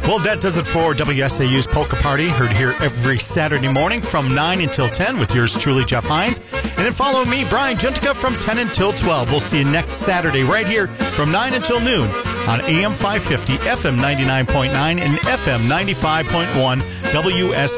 Well, that does it for WSAU's Polka Party. Heard here every Saturday morning from 9 until 10 with yours truly, Jeff Hines. And then follow me, Brian Gentica, from 10 until 12. We'll see you next Saturday right here from 9 until noon on AM 550, FM 99.9, and FM 95.1 WSAU.